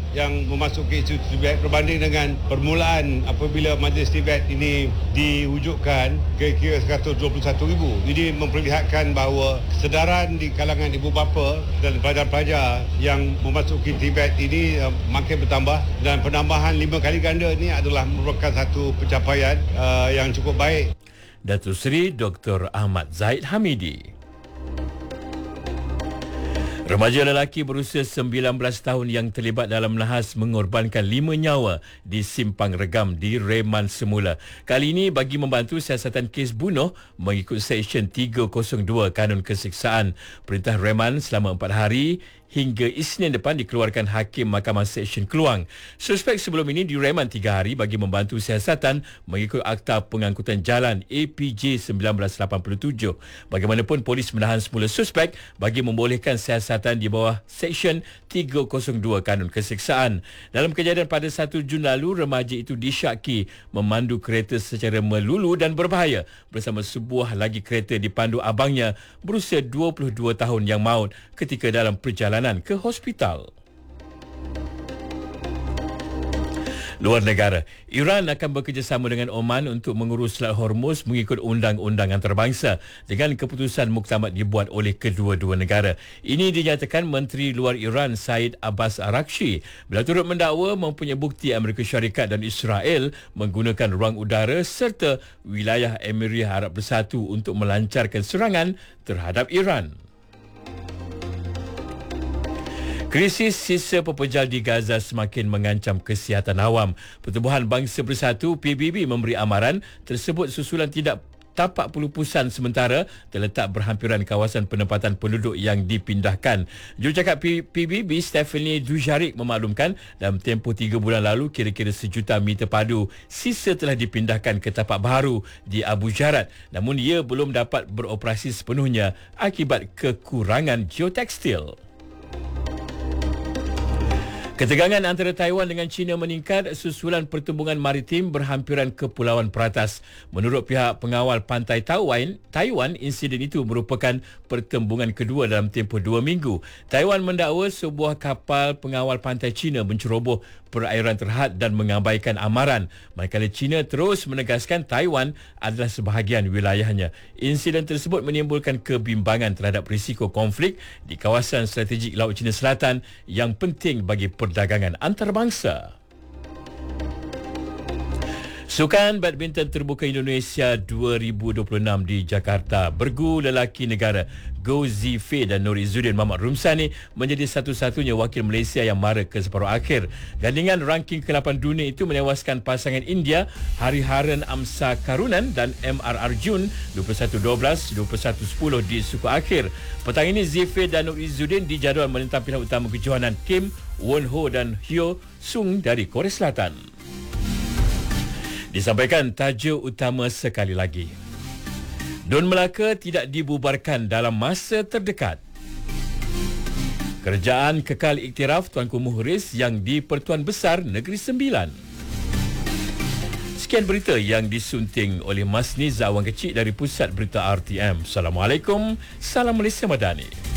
yang memasuki isu Tibet berbanding dengan permulaan apabila majlis Tibet ini diwujudkan kira-kira 121,000. Ini memperlihatkan bahawa kesedaran di kalangan ibu bapa dan pelajar-pelajar yang memasuki Tibet ini makin bertambah, dan penambahan 5 kali ganda ini adalah merupakan satu pencapaian yang cukup baik. Datuk Seri Dr. Ahmad Zahid Hamidi. Remaja lelaki berusia 19 tahun yang terlibat dalam nahas mengorbankan 5 nyawa di Simpang Regam di Reman semula. Kali ini bagi membantu siasatan kes bunuh mengikut Seksyen 302 Kanun Keseksaan. Perintah Reman selama 4 hari hingga Isnin depan dikeluarkan Hakim Mahkamah Seksyen Keluang. Suspek sebelum ini direman 3 hari bagi membantu siasatan mengikut Akta Pengangkutan Jalan APJ 1987. Bagaimanapun polis menahan semula suspek bagi membolehkan siasatan di bawah Seksyen 302 Kanun Keseksaan. Dalam kejadian pada 1 Jun lalu, remaja itu disyaki memandu kereta secara melulu dan berbahaya bersama sebuah lagi kereta dipandu abangnya berusia 22 tahun yang maut ketika dalam perjalanan ke hospital. Luar negara, Iran akan bekerjasama dengan Oman untuk mengurus Selat Hormuz mengikut undang-undang antarabangsa dengan keputusan muktamad dibuat oleh kedua-dua negara. Ini dinyatakan Menteri Luar Iran Said Abbas Araghchi bila turut mendakwa mempunyai bukti Amerika Syarikat dan Israel menggunakan ruang udara serta wilayah Emirat Arab Bersatu untuk melancarkan serangan terhadap Iran. Krisis sisa pepejal di Gaza semakin mengancam kesihatan awam. Pertubuhan Bangsa Bersatu PBB memberi amaran tersebut susulan tidak tapak pelupusan sementara terletak berhampiran kawasan penempatan penduduk yang dipindahkan. Jurucakap PBB Stephanie Dujarric memaklumkan dalam tempoh 3 bulan lalu kira-kira 1 juta meter padu sisa telah dipindahkan ke tapak baharu di Abu Jarat, namun ia belum dapat beroperasi sepenuhnya akibat kekurangan geotekstil. Ketegangan antara Taiwan dengan China meningkat susulan pertembungan maritim berhampiran kepulauan peratas. Menurut pihak pengawal pantai Taiwan, insiden itu merupakan pertembungan kedua dalam tempoh 2 minggu. Taiwan mendakwa sebuah kapal pengawal pantai China menceroboh perairan terhad dan mengabaikan amaran, manakala China terus menegaskan Taiwan adalah sebahagian wilayahnya. Insiden tersebut menimbulkan kebimbangan terhadap risiko konflik di kawasan strategik Laut Cina Selatan yang penting bagi perdagangan antarabangsa. Sukan Badminton Terbuka Indonesia 2026 di Jakarta. Bergu lelaki negara Goh Zifei dan Nur Izzuddin Muhammad Rumsani menjadi satu-satunya wakil Malaysia yang mara ke separuh akhir. Gandingan ranking ke-8 dunia itu menewaskan pasangan India Hariharan Amsa Karunan dan MR Arjun 21-12, 21-10 di suku akhir. Petang ini Zifei dan Nur Izzuddin dijadual menentang pilihan utama kejohanan Kim Won Ho dan Hyo Sung dari Korea Selatan. Disampaikan tajuk utama sekali lagi. Dun Melaka tidak dibubarkan dalam masa terdekat. Kerajaan kekal iktiraf Tuanku Muhriz yang di Pertuan Besar Negeri Sembilan. Sekian berita yang disunting oleh Mas Niza Awang Kecil dari Pusat Berita RTM. Assalamualaikum, salam Malaysia Madani.